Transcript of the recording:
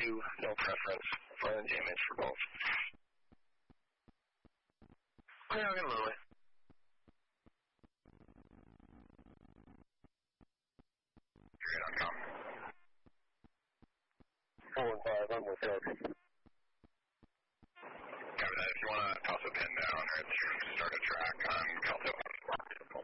no preference for the damage for both. Yeah, I'll get Lily. Great on com. 4 and 5, I'm with Ed. Copy that. If you want to toss a pin down or start a track on Calto